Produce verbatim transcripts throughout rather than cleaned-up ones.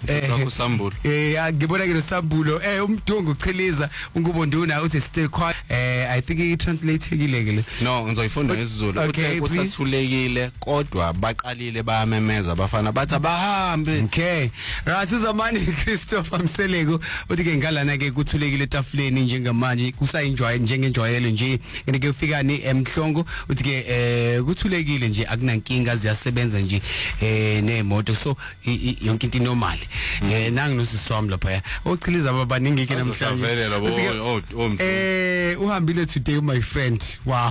Lokho Sambulo. Eh ngibona ke noSambulo eh umdungu uchiliza unkubonduna uthi stay quiet. Eh I think it translatekile ke. No ngizoyifunda ngesizulu Okay, uthi kusathulekile kodwa baqalile bayamemeza bafana bathi abahambe. Okay. Right uzamani Christopher Mseleko uthi ke ngalana ke kuthulekile etafuleni njengamanje kusayenjoy njengenjoyelo nje ngeke ufika ni emhlongo uthi ke eh kuthulekile nje akunankinga ziyasebenza nje eh nemoto so yonke into normal. Eh nangi nosiswami lapha ochiliza ababaningi ke namhlanje eh uhambile today my friend wow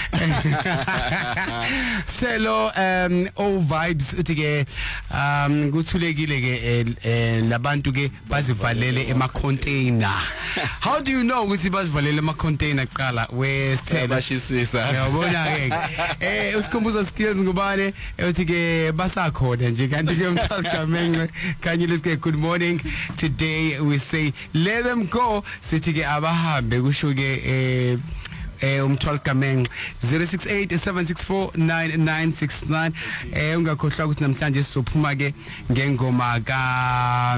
Hello um all vibes uthi ke um kuthulekile ke labantu ke bazivalele ema container. How do you know ukuthi bazivalele ema container kuqala wesithela bashisisa yabona ke eh usikhumbuza skills ngubane uthi ke basakhona nje kanti ke umthakamenxe kanye lesike good morning today we say let them go sithi ke abahambe kusho ke eh eh umthwalkamenxe zero six eight seven six four nine nine six nine eh ungakhohlwa ukuthi namhlanje sizophuma ke ngengoma ka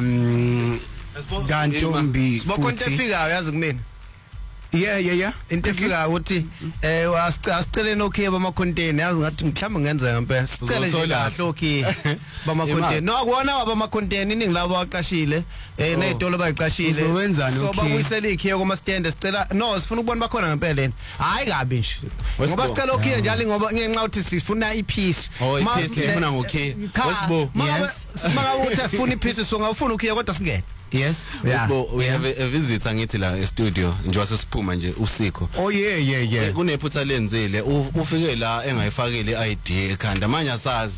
Gantombi sibokonke efikayo yazi kumina. Yeah yeah yeah into efika ukuthi eh asicele nokhe bama container yazi ngathi mhlawumbe ngenza ngempela sicele nje kahle okhe bama container no akuona bama container iningi labo aqashile eh nezitolo bayiqashile so babuyisela ikhiye kuma stand sicela no sifuna ukubona bakhona ngempela leni hayi kabi nje ngoba sicela okhe njalo ngoba ngenxa ukuthi sifuna ipiece ipiece ifuna ngokhe wesibo yes simaka ukuthi sifuna ipiece so ngafuna ukhiye kodwa singene. Yes, yeah. We have a, a visitor ngithi la e studio nje sesiphuma nje uSikho. Oh yeah yeah yeah. Kunephutha lenzile ufike la engayifakile I D ekhanda manje asazi.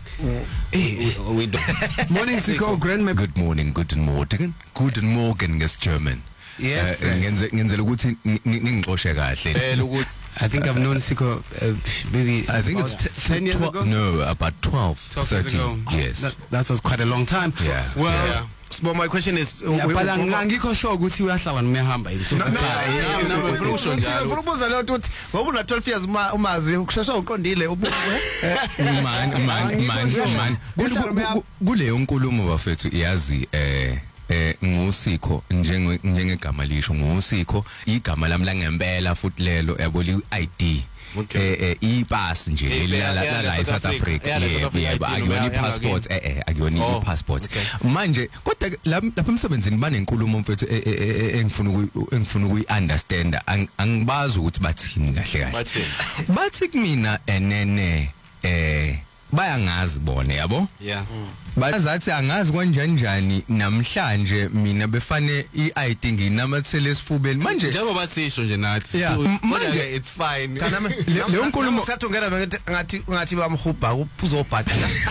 Eh we morning Sikho grandma. Good morning, guten Morgen. Guten Morgen nges German. Yes. Ngenze ngenzela ukuthi ningixoshe kahle. Eh ukuthi I think I've known Sikho uh, maybe I think it's ten years ago. No, about twelve, thirteen. Yes. That, that was quite a long time. Yeah. Well, yeah. So my question is yeah, but ngikho sure ukuthi uyahlaba nomehamba yini. No, no, ufuna ufuna ubuza lo ukuthi ngoba una twelve years umazi ukushesha uqondile ubukwe. Man man man man. Kule yonkulumo bafethu iyazi eh eh nguSikho njenge njengegama lisho nguSikho igama lami la ngempela futhi lelo yabona I D eh eh ipass nje la la la South Africa yebo akuyona ipassport eh eh akuyona ipassport manje kodwa lapha emsebenzini banenkulumo mfethu engifuna engifuna ukuyi understand angibazi ukuthi bathini kahle kahle bathi kumina enene eh bayangazi bona yabo yeah bazathi angazi kanjani njani namhlanje mina befane iI D nginamathele esifubeni manje njengoba sisho nje nathi manje it's fine leyo nkulumo sathi ungena ngathi ngathi bamhubha uzobhadala